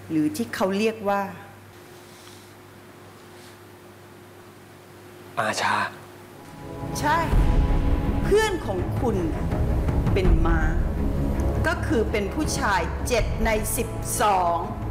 หรือที่เขาเรียกว่าอาชาใช่เพื่อนของคุณเป็นม้าก็คือเป็นผู้ชาย7 ใน 12